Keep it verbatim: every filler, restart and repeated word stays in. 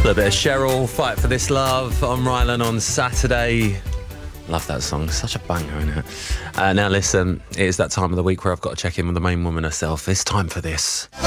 A bit of Cheryl, Fight for This Love on Rylan on Saturday. Love that song, such a banger, isn't it? Uh, now listen, it is that time of the week where I've got to check in with the main woman herself. It's time for this.